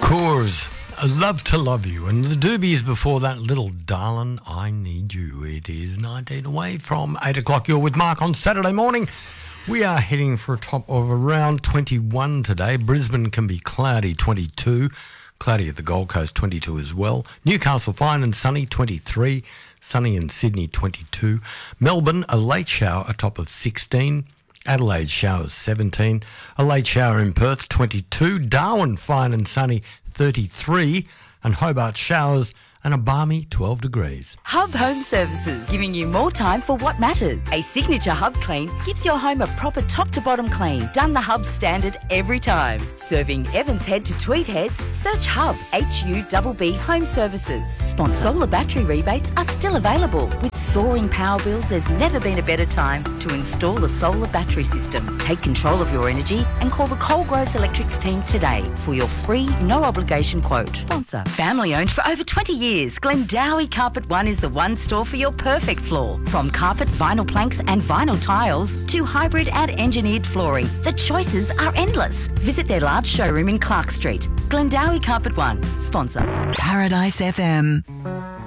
Coors, I Love to Love You. And the Doobies before that, Little Darling, I Need You. It is 19 away from 8 o'clock. You're with Mark on Saturday morning. We are heading for a top of around 21 today. Brisbane can be cloudy, 22. Cloudy at the Gold Coast, 22 as well. Newcastle fine and sunny, 23. Sunny in Sydney, 22. Melbourne, a late shower, a top of 16. Adelaide showers, 17. A late shower in Perth, 22. Darwin fine and sunny, 33. And Hobart showers and a balmy 12 degrees. Hub Home Services, giving you more time for what matters. A signature Hub clean gives your home a proper top to bottom clean, done the Hub standard every time. Serving Evans Head to Tweed Heads, search Hub, HUBB Home Services. Solar battery rebates are still available. With soaring power bills, there's never been a better time to install a solar battery system. Take control of your energy and call the Coalgroves Electrics team today for your free, no obligation quote. Sponsor. Family owned for over 20 years. Glendowie Carpet One is the one store for your perfect floor. From carpet, vinyl planks and vinyl tiles to hybrid and engineered flooring, the choices are endless. Visit their large showroom in Clark Street. Glendowie Carpet One. Sponsor. Paradise FM.